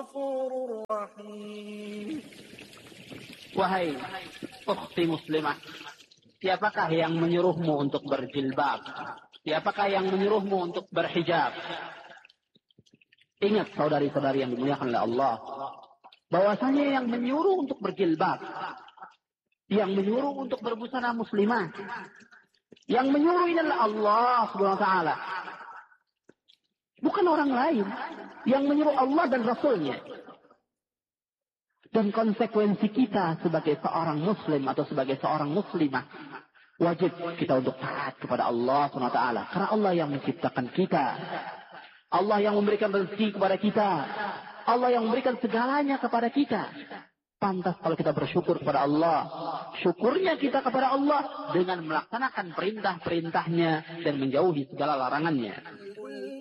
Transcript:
غفور رحيم. Wahai ukhti muslimah, siapakah yang menyuruhmu untuk berjilbab? Siapakah yang menyuruhmu untuk berhijab? Ingat saudari-saudari yang dimuliakan oleh Allah, bahwasanya yang menyuruh untuk berjilbab, yang menyuruh untuk berbusana muslimah, yang menyuruh ini adalah Allah Subhanahu wa taala. Bukan orang lain. Yang menyuruh Allah dan Rasulnya. Dan konsekuensi kita sebagai seorang muslim atau sebagai seorang muslimah, wajib kita untuk taat kepada Allah SWT. Karena Allah yang menciptakan kita. Allah yang memberikan rezeki kepada kita. Allah yang memberikan segalanya kepada kita. Pantas kalau kita bersyukur kepada Allah. Syukurnya kita kepada Allah dengan melaksanakan perintah-perintahnya dan menjauhi segala larangannya.